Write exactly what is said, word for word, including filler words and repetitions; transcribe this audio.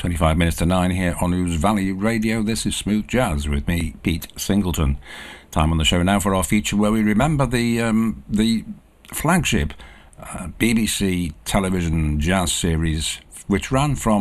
twenty-five minutes to nine here on Ouse Valley Radio. This is Smooth Jazz with me, Pete Singleton. Time on the show now for our feature where we remember the um, the flagship uh, B B C television jazz series, which ran from